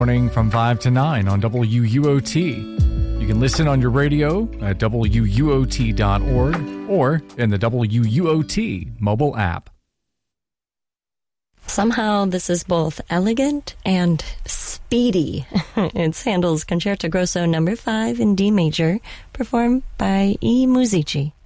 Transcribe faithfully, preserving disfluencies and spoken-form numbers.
Morning from five to nine on W U O T. You can listen on your radio at W U O T dot org or in the W U O T mobile app. Somehow this is both elegant and speedy. It's Handel's Concerto Grosso number five in D major, performed by E. Musici.